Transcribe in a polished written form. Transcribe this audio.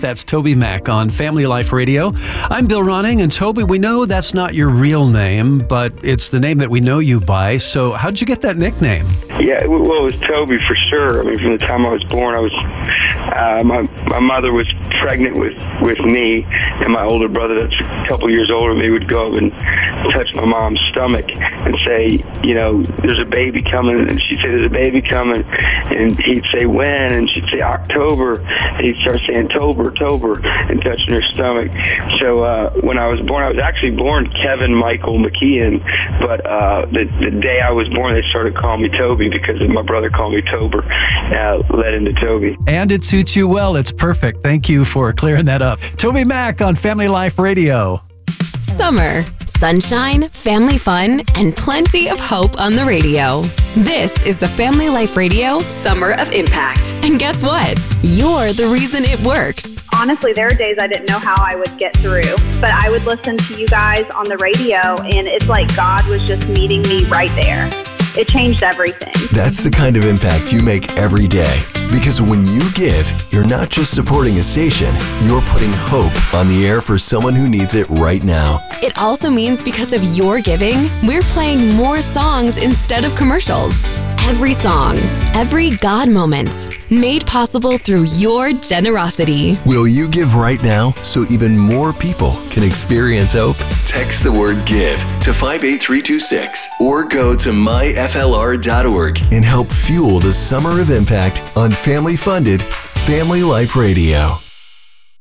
That's Toby Mac on Family Life Radio. I'm Bill Ronning, and Toby, we know that's not your real name, but it's the name that we know you by. So how'd you get that nickname? Yeah, well, it was Toby for sure. I mean, from the time I was born, my mother was pregnant with me, and my older brother, that's a couple years older than me, would go up and touch my mom's stomach and say, there's a baby coming, and she'd say, there's a baby coming, and he'd say, when? And she'd say, October, and he'd start saying, Tober, and touching her stomach. So when I was born, I was actually born Kevin Michael McKeon, but the day I was born, they started calling me Toby because my brother called me Tober, led into Toby. And it suits you well. It's perfect. Thank you for clearing that up. Toby Mac on Family Life Radio. Summer, sunshine, family fun, and plenty of hope on the radio. This is the Family Life Radio Summer of Impact. And guess what? You're the reason it works. Honestly, there are days I didn't know how I would get through, but I would listen to you guys on the radio, and it's like God was just meeting me right there. It changed everything. That's the kind of impact you make every day. Because when you give, you're not just supporting a station, you're putting hope on the air for someone who needs it right now. It also means because of your giving, we're playing more songs instead of commercials. Every song, every God moment, made possible through your generosity. Will you give right now so even more people can experience hope? Text the word GIVE to 58326 or go to myflr.org and help fuel the Summer of Impact on family-funded Family Life Radio.